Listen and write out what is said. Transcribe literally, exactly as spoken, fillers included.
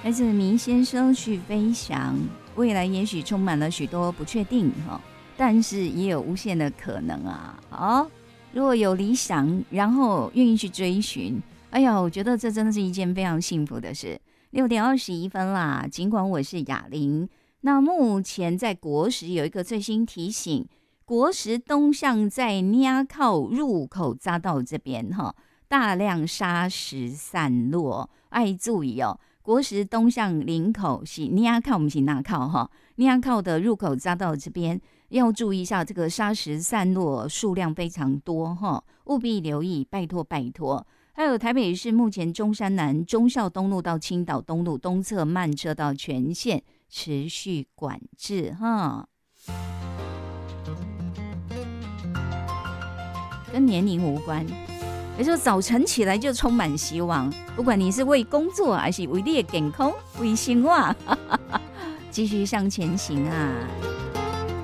来自明先生去飞翔，未来也许充满了许多不确定哈，但是也有无限的可能啊。好，如果有理想，然后愿意去追寻，哎呀，我觉得这真的是一件非常幸福的事。六点二十一分啦，尽管我是哑铃，那目前在国时有一个最新提醒，国时东向在捏靠入口匝道这边哈，大量砂石散落，爱注意哦。国时东向林口是捏靠，不是那靠哈，捏靠的入口匝道这边要注意一下，这个砂石散落数量非常多哈，务必留意，拜托拜托。还有台北市目前中山南忠孝东路到青岛东路东侧慢车道全线持续管制哈，跟年龄无关。也就是早晨起来就充满希望，不管你是为工作还是为你的健康为生活，继续向前行啊！